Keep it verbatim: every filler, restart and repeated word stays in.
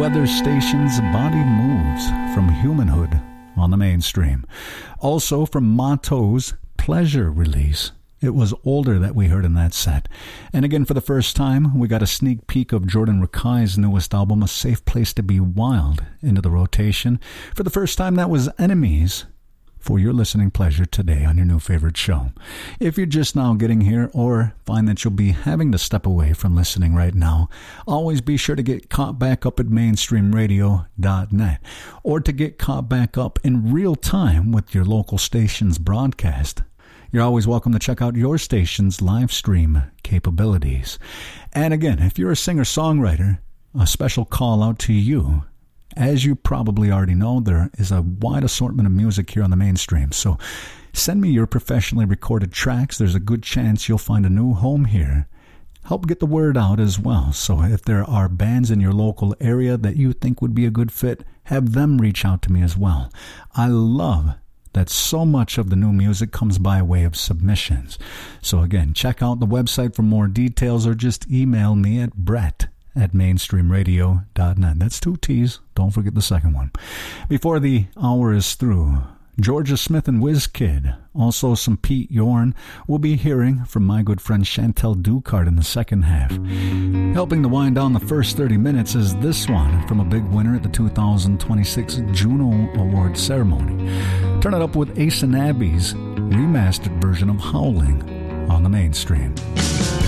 weather station's Body Moves from Humanhood on the mainstream. Also from Motto's Pleasure release. It was Older that we heard in that set. And again, for the first time, we got a sneak peek of Jordan Rakei's newest album, A Safe Place to Be Wild, into the rotation. For the first time, that was Enemies, for your listening pleasure today on your new favorite show. If you're just now getting here or find that you'll be having to step away from listening right now, always be sure to get caught back up at mainstream radio dot net or to get caught back up in real time with your local station's broadcast. You're always welcome to check out your station's live stream capabilities. And again, if you're a singer-songwriter, a special call out to you. As you probably already know, there is a wide assortment of music here on the mainstream. So send me your professionally recorded tracks. There's a good chance you'll find a new home here. Help get the word out as well. So if there are bands in your local area that you think would be a good fit, have them reach out to me as well. I love that so much of the new music comes by way of submissions. So again, check out the website for more details or just email me at Brett at mainstream radio dot net. That's two T's. Don't forget the second one. Before the hour is through, Georgia Smith and WizKid, also some Pete Yorn. We'll be hearing from my good friend Chantel Ducard in the second half. Helping to wind down the first thirty minutes is this one from a big winner at the two thousand twenty-six Juno Award ceremony. Turn it up with Ace and Abby's remastered version of Howling on the mainstream.